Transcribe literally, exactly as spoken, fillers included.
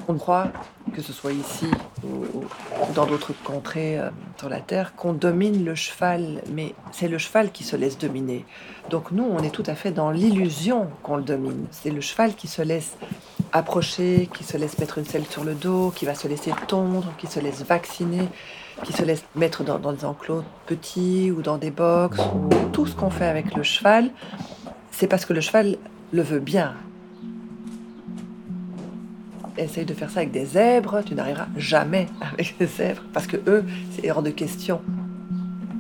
On croit, que ce soit ici ou ou dans d'autres contrées, heu, sur la terre, qu'on domine le cheval, mais c'est le cheval qui se laisse dominer. Donc nous, on est tout à fait dans l'illusion qu'on le domine. C'est le cheval qui se laisse approcher, qui se laisse mettre une selle sur le dos, qui va se laisser tondre, qui se laisse vacciner, qui se laisse mettre dans dans des enclos petits ou dans des box ou tout ce qu'on fait avec le cheval, c'est parce que le cheval le veut bien. Essaye de faire ça avec des zèbres, tu n'arriveras jamais avec des zèbres parce qu'eux, c'est hors de question.